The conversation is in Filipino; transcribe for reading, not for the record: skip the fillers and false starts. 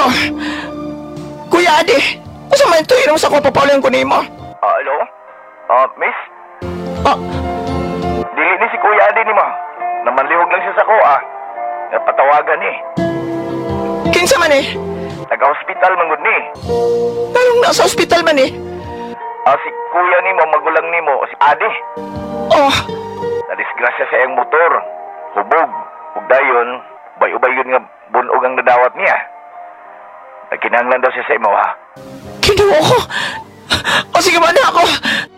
Hello? Kuya Adi, asa man ito irong sa ko papaulan ko nimo? Hello? Miss? Ah, Dili ni si Kuya Adi ni mo. Namanlihog lang siya sa ko, Napatawagan ni. kinsa man eh? Taga-hospital man gud ni. Anong nasa ospital man eh? Si Kuya ni mo, magulang ni mo, si Adi. Oh, Nadisgrasya sa iyang motor. Hubog. Ug dayon, ubay-ubay yun nga bunog ang nadawat niya. Nagkinahanglan daw siya sa imo, ha? kinuha ko. O sige man ako.